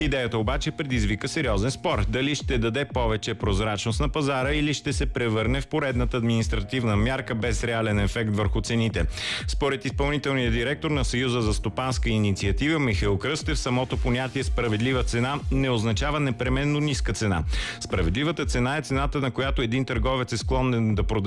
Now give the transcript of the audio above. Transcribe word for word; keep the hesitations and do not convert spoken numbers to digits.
Идеята обаче предизвика сериозен спор. Дали ще даде повече прозрачност на пазара или ще се превърне в поредната административна мярка без реален ефект върху цените. Според изпълнителния директор на Съюза за стопанска инициатива Михаил Кръстев, самото понятие справедлива цена не означава непременно ниска цена. Справедливата цена е цената, на която един търговец е склонен да продаде